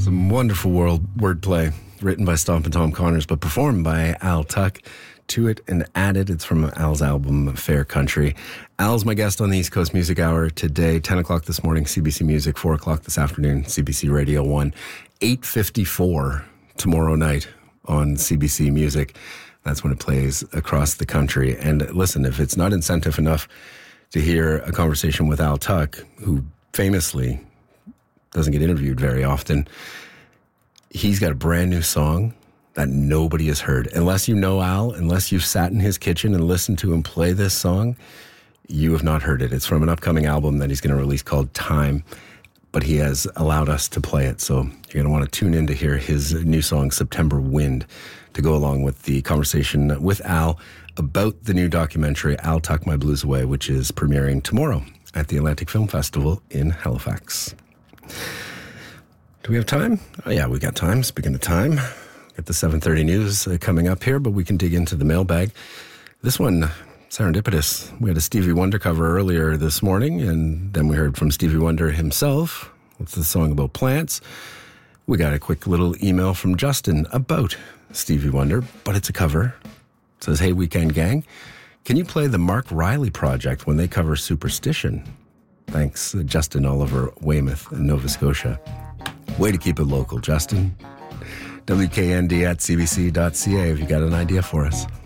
Some wonderful wordplay written by Stompin' Tom Connors, but performed by Al Tuck. To it and added. It's from Al's album Fair Country. Al's my guest on the East Coast Music Hour today. 10 o'clock this morning, CBC Music. 4 o'clock this afternoon, CBC Radio 1. 8:54 tomorrow night on CBC Music. That's when it plays across the country. And listen, if it's not incentive enough to hear a conversation with Al Tuck, who famously doesn't get interviewed very often, he's got a brand new song that nobody has heard. Unless you know Al, unless you've sat in his kitchen and listened to him play this song, you have not heard it. It's from an upcoming album that he's going to release called Time, but he has allowed us to play it. So you're going to want to tune in to hear his new song, September Wind, to go along with the conversation with Al about the new documentary, Al Tuck My Blues Away, which is premiering tomorrow at the Atlantic Film Festival in Halifax. Do we have time? Oh, yeah, we got time. Speaking of time, got the 7:30 news coming up here, but we can dig into the mailbag. This one, serendipitous. We had a Stevie Wonder cover earlier this morning, and then we heard from Stevie Wonder himself with the song about plants. We got a quick little email from Justin about Stevie Wonder, but it's a cover. It says, "Hey, Weekend Gang, can you play the Mark Riley Project when they cover Superstition?" Thanks, Justin Oliver, Weymouth, Nova Scotia. Way to keep it local, Justin. WKND at cbc.ca if you got an idea for us.